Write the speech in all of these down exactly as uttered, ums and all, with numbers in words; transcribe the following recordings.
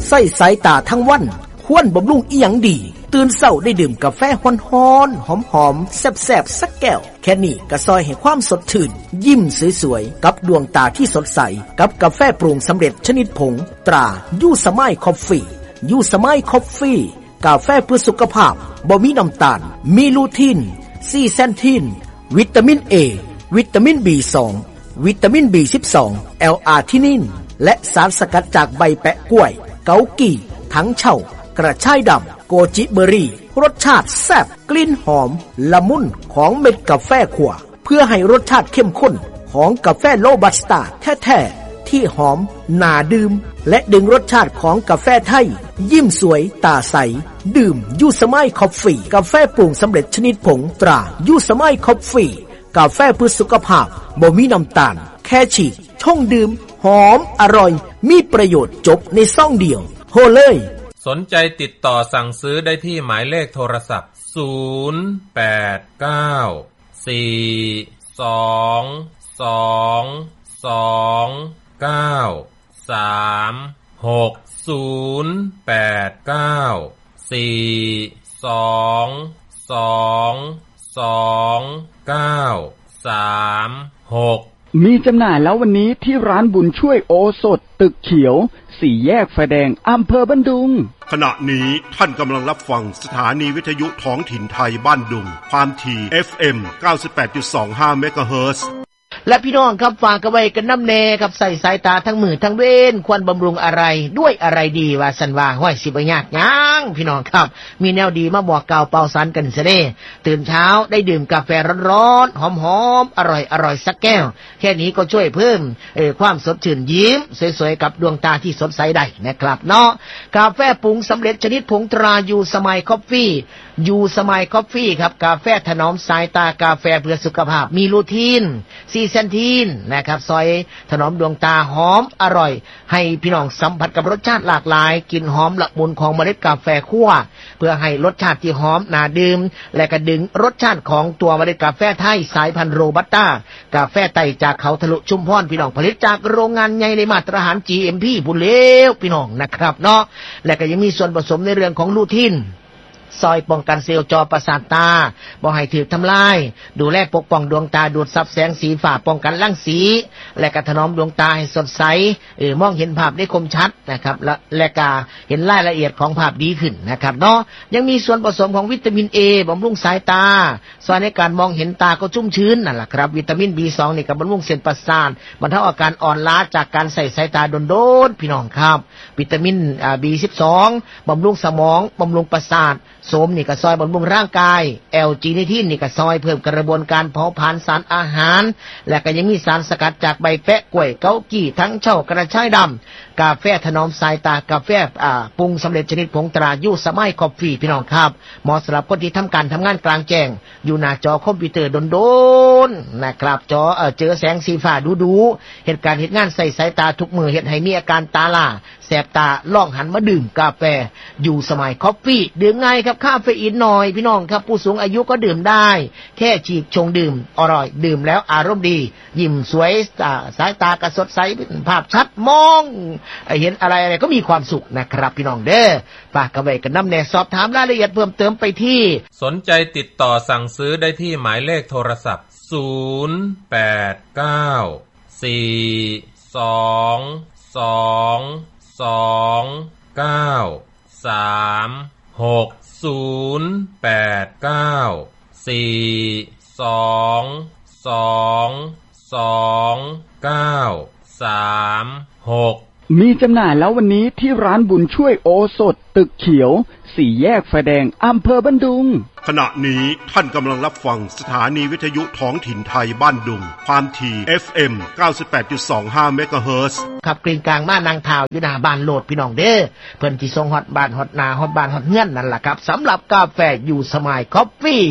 ใส่สายตาทั้งวันควรบำรุงอีหยังดีตื่นเช้าได้ดื่มกาแฟฮ้อนๆหอมๆแซ่บๆสักแก้วแค่นี้ก็ซอยให้ความสดชื่นยิ้มสวยๆกับดวงตาที่สดใสกับกาแฟปรุงสำเร็จชนิดผงตรายูสมัยคอฟฟี่ยูสมัยคอฟฟี่กาแฟเพื่อสุขภาพบ่มีน้ำตาลมีลูทีนซีแซนทินวิตามิน A วิตามิน บี สอง วิตามิน บี สิบสอง แอล อาร์ทินินและสารสกัดจากใบแปะกล้วยเกากี่ถังเช่ากระชายดำโกจิเบอรี่รสชาติแซ่บกลิ่นหอมละมุนของเม็ดกาแฟขั่วเพื่อให้รสชาติเข้มข้นของกาแฟโรบัสต้าแท้ๆที่หอมน่าดื่มและดึงรสชาติของกาแฟไทยยิ้มสวยตาใสดื่มยูสมัยคอฟฟี่กาแฟปรุงสำเร็จชนิดผงตรายูสมัยคอฟฟี่กาแฟเพื่อสุขภาพบ่มีน้ำตาลแค่ฉีกช่องดื่มหอมอร่อยมีประโยชน์จบในซองเดียวโหเลยสนใจติดต่อสั่งซื้อได้ที่หมายเลขโทรศัพท์ศูนย์ แปด เก้า สี่ สอง สอง สอง เก้า สาม หก ศูนย์ แปด เก้า สี่ สอง สอง สอง เก้า สาม หกมีจำหน่ายแล้ววันนี้ที่ร้านบุญช่วยโอสถตึกเขียวสี่แยกไฟแดงอำเภอบ้านดุงขณะนี้ท่านกำลังรับฟังสถานีวิทยุท้องถิ่นไทยบ้านดุงความถี่ เอฟ เอ็ม เก้าสิบแปดจุดสองห้า เมกะเฮิรตซ์และพี่น้องครับฝากกันไว้กันน้ำแน่ครับใส่สายตาทั้งมือทั้งเว้นควรบำรุงอะไรด้วยอะไรดีว่าสันว่าห้อยสิบยากยังพี่น้องครับมีแนวดีมาบอกกล่าวเป่าสันกันเสด้ตื่นเช้าได้ดื่มกาแฟร้อนๆหอมๆอร่อยๆสักแก้วแค่นี้ก็ช่วยเพิ่มเอ่อความสดชื่นยิ้มสวยๆกับดวงตาที่สดใสได้นะครับเนาะกาแฟปรุงสำเร็จชนิดผงตรายูสมัยคอฟฟี่ยูสมัยคอฟฟี่ครับกาแฟถนอมสายตากาแฟเพื่อสุขภาพมีลูทีนซีเซนทีนนะครับซอยถนอมดวงตาหอมอร่อยให้พี่น้องสัมผัสกับรสชาติหลากหลายกลิ่นหอมละมุนของเมล็ดกาแฟคั่วเพื่อให้รสชาติที่หอมน่าดื่มและก็ดึงรสชาติของตัวเมล็ดกาแฟไทยสายพันธุ์โรบัสต้ากาแฟไต่จากเขาทะลุชุมพรพี่น้องผลิตจากโรงงานใหญ่ในมาตรฐาน จี เอ็ม พี ผู้เลวพี่น้องนะครับเนาะและก็ยังมีส่วนผสมในเรื่องของลูทีนซอยป้องกันเซลล์จอประสาทตาบ่ให้ถูกทำลายดูแลปกป้องดวงตาดูดซับแสงสีฟ้าป้องกันรังสีและก็ถนอมดวงตาให้สดใสเออมองเห็นภาพได้คมชัดนะครับและและก็เห็นรายละเอียดของภาพดีขึ้นนะครับเนาะยังมีส่วนผสมของวิตามิน A บำรุงสายตาช่วยในการมองเห็นตาก็ชุ่มชื้นนั่นแหละครับวิตามิน บี สอง นี่ก็บำรุงเส้นประสาทบรรเทาอาการอ่อนล้าจากการใส่สายตาโดนๆพี่น้องครับวิตามินอ่า บี สิบสอง บำรุงสมองบำรุงประสาทโสมนี่ก็ซอยบำรุงร่างกายแอลจีนิทินนี่ก็ซอยเพิ่มกระบวนการเผาผลาญสารอาหารและก็ยังมีสารสกัดจากใบแปะกล้วยเกากี้ทั้งเช่ากระชายดำกาแฟถนอมสายตากาแฟอ่าปรุงสำเร็จชนิดผงตรายูสมัยคอฟฟี่พี่น้องครับเหมาะสำหรับคนที่ทำการทำงานกลางแจ้งอยู่หน้าจอคอมพิวเตอร์โดนๆนะครับจอเอ่อเจอแสงสีฟ้าดูๆเหตุการณ์เหตุงานใส่สายตาทุกมือเฮ็ดให้มีอาการตาล้าแสบตาลองหันมาดื่มกาแฟยูสมัยคอฟฟี่ดื่มง่ายครับคาเฟอีนน้อยพี่น้องครับผู้สูงอายุก็ดื่มได้แค่ฉีกชงดื่มอร่อยดื่มแล้วอารมณ์ดียิ้มสวยสายตากระสดใสภาพชัดมองเห็นอะไรอะไรก็มีความสุขนะครับพี่น้องเด้อฝากกันไว้กันน้ำแน่สอบถามรายละเอียดเพิ่มเติมไปที่สนใจติดต่อสั่งซื้อได้ที่หมายเลขโทรศัพท์ศูนย์ แปด เก้า สี่ สอง สอง สอง เก้า สาม หก ศูนย์ แปด เก้า สี่ สอง สอง สอง เก้า สาม หกมีจำหน่ายแล้ววันนี้ที่ร้านบุญช่วยโอสถตึกเขียวสี่แยกไฟแดงอำเภอบ้านดุงขณะนี้ท่านกำลังรับฟังสถานีวิทยุท้องถิ่นไทยบ้านดุงความถี่ เอฟ เอ็ม เก้าสิบแปดจุดสองห้า เมกะเฮิรตซ์ขับกลิ่นกลางมานางเท้าอยู่หน้าบ้านโหลดพี่น้องเด้อเพิ่นที่ทรงฮอดบ้านฮอดนาฮอดบ้านฮอดเฮือนนั่นล่ะครับสำหรับกาแฟยูสมัยคอฟฟี่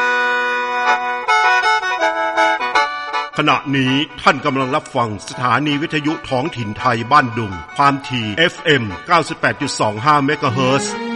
ขณะนี้ท่านกำลังรับฟังสถานีวิทยุท้องถิ่นไทยบ้านดุงความถี่ เอฟ เอ็ม เก้าสิบแปดจุดสองห้า เมกะเฮิรตซ์